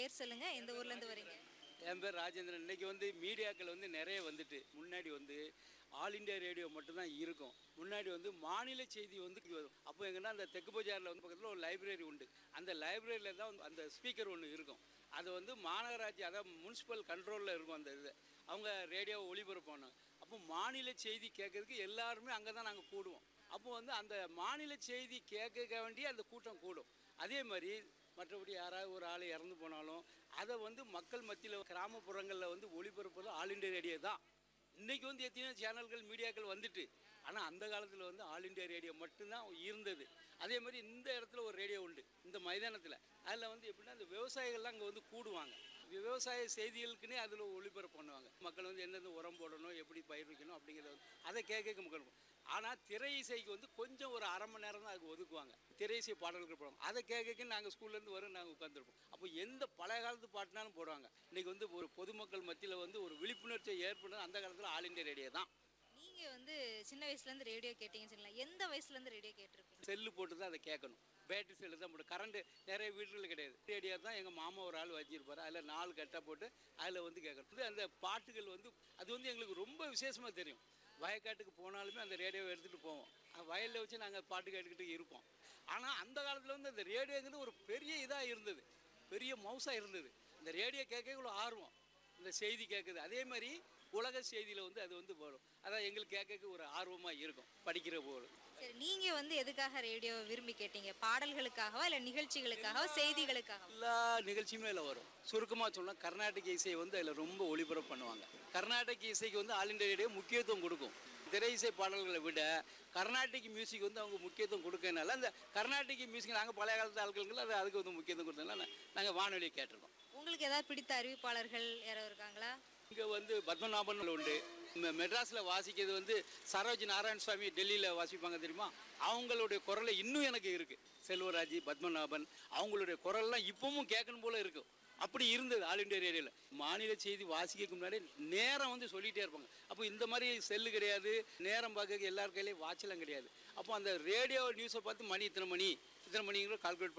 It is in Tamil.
பேர் சொல்லுங்க, எந்த ஊர்ல இருந்து வரீங்க? என் பேர் ராஜேந்திரன். இன்றைக்கி வந்து மீடியாக்கள் வந்து நிறைய வந்துட்டு முன்னாடி வந்து ஆல் இண்டியா ரேடியோ மட்டும்தான் இருக்கும். முன்னாடி வந்து மாநில செய்தி வந்து வரும். அப்போ எங்கன்னா அந்த தெற்கு பஜாரில் வந்து பக்கத்தில் ஒரு லைப்ரரி உண்டு. அந்த லைப்ரரியில் தான் அந்த ஸ்பீக்கர் ஒன்று இருக்கும். அது வந்து மாநகராட்சி, அதாவது முனிசிபல் கண்ட்ரோலில் இருக்கும். அந்த இது அவங்க ரேடியோவை ஒளிபரப்பானாங்க. அப்போ மாநில செய்தி கேட்கறதுக்கு எல்லாருமே அங்கே தான் நாங்கள் கூடுவோம். அப்போ வந்து அந்த மாநில செய்தி கேட்க வேண்டிய அந்த கூட்டம் கூடும். அதே மாதிரி மற்றபடி யாராவது ஒரு ஆள் இறந்து போனாலும் அதை வந்து மக்கள் மத்தியில் கிராமப்புறங்களில் வந்து ஒளிபரப்புறது ஆல் இண்டியா ரேடியோ தான். இன்றைக்கி வந்து எத்தனையோ சேனல்கள் மீடியாக்கள் வந்துட்டு, ஆனால் அந்த காலத்தில் வந்து ஆல் இண்டியா ரேடியோ மட்டும்தான் இருந்தது. அதே மாதிரி இந்த இடத்துல ஒரு ரேடியோ உண்டு, இந்த மைதானத்தில். அதில் வந்து எப்படின்னா அந்த விவசாயிகள்லாம் அங்கே வந்து கூடுவாங்க. விவசாய செய்திகளுக்குன்னே அதில் ஒளிபரப்பு பண்ணுவாங்க. மக்கள் வந்து எந்தெந்த உரம் போடணும், எப்படி பயிர் வைக்கணும் அப்படிங்கிறத வந்து அதை கேட்க மக்கள். ஆனால் திரை இசைக்கு வந்து கொஞ்சம் ஒரு அரை மணி நேரம் தான் அதுக்கு ஒதுக்குவாங்க. திரை இசை பாடல்கள் போடுவாங்க. அதை கேட்க நாங்கள் ஸ்கூல்லேருந்து வரும், நாங்கள் உட்காந்துருப்போம். அப்போ எந்த பழைய காலத்து பாட்டுனாலும் போடுவாங்க. இன்றைக்கி வந்து ஒரு பொதுமக்கள் மத்தியில் வந்து ஒரு விழிப்புணர்ச்சியை ஏற்படுறது அந்த காலத்தில் ஆல் இண்டியா ரேடியோ தான். நீங்க வந்து சின்ன வயசுலேருந்து ரேடியோ கேட்டீங்கன்னு சொல்லலாம். எந்த வயசுலேருந்து ரேடியோ கேட்டிருப்பீங்க? செல்லு போட்டு தான் அதை கேட்கணும். பேட்டரி செல்லு தான் போட்டு, கரண்ட்டு நிறைய வீடுகளில் கிடையாது. ரேடியோ தான் எங்கள் மாமா ஒரு ஆள் வச்சிருப்பார். அதில் 4 கட்டை போட்டு அதில் வந்து கேட்கணும். அந்த பாட்டுகள் வந்து அது வந்து எங்களுக்கு ரொம்ப விசேஷமாக தெரியும். வயக்காட்டுக்கு போனாலுமே அந்த ரேடியோவை எடுத்துகிட்டு போவோம். வயலில் வச்சு நாங்கள் பாட்டு கேட்டுக்கிட்டு இருப்போம். ஆனால் அந்த காலத்தில் வந்து அந்த ரேடியோங்கிறது ஒரு பெரிய இதாக இருந்தது, பெரிய மவுசாக இருந்தது. இந்த ரேடியோ கேட்க இவ்வளோ ஆர்வம், இந்த செய்தி கேட்குது. அதே மாதிரி உலக செய்தியில் வந்து அது வந்து வரும். அதான் எங்களுக்கு கேட்க ஒரு ஆர்வமாக இருக்கும் படிக்கிற போது. சரி, நீங்க வந்து எதுக்காக ரேடியோ விரும்பி கேட்டீங்க? பாடல்களுக்காகவா இல்ல நிகழ்ச்சிகளுக்காகவா, செய்திகளுக்காகவா? எல்லா நிகழ்ச்சியுமே அதில் வரும். சுருக்கமாக சொன்னால் கர்நாடக இசையை வந்து அதில் ரொம்ப ஒளிபரப்பு பண்ணுவாங்க. கர்நாடக இசைக்கு வந்து ஆல் இண்டியா ரேடியோ முக்கியத்துவம் கொடுக்கும். திரை இசை பாடல்களை விட கர்நாடிக் மியூசிக் வந்து அவங்க முக்கியத்துவம் கொடுக்கறனால அந்த கர்நாடிக் மியூசிக் நாங்கள் பழைய காலத்து ஆட்களுக்கு அது அதுக்கு வந்து முக்கியத்துவம் கொடுத்ததுனால நாங்கள் வானொலியை கேட்டிருக்கோம். உங்களுக்கு ஏதாவது பிடித்த அறிவிப்பாளர்கள் யாராவது இருக்காங்களா? இங்கே வந்து பத்மநாபன் உண்டு. மெட்ராஸில் வாசிக்கிறது வந்து சரோஜ் நாராயண சுவாமி டெல்லியில் வாசிப்பாங்க தெரியுமா? அவங்களுடைய குரலை இன்னும் எனக்கு இருக்குது. செல்வராஜ், பத்மநாபன் அவங்களுடைய குரல்லாம் இப்பவும் கேட்கணும் போல இருக்கும். அப்படி இருந்தது ஆல் இண்டியா ரேடியோவில். மாநில செய்தி வாசிக்கிறதுக்கு முன்னாடி நேரம் வந்து சொல்லிகிட்டே இருப்பாங்க. அப்போ இந்த மாதிரி செல்லு கிடையாது, நேரம் பார்க்க எல்லார் கையிலையும் வாட்செல்லாம் கிடையாது. அப்போ அந்த ரேடியோ நியூஸை பார்த்து மணி இத்தனை மணிங்கிற கால்குலேட்